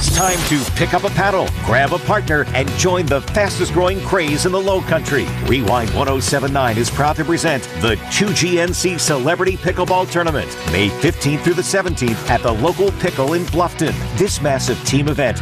It's time to pick up a paddle, grab a partner, and join the fastest growing craze in the Low Country. Rewind 1079 is proud to present the 2GNC Celebrity Pickleball Tournament, May 15th through the 17th at the local Pickle in Bluffton. This massive team event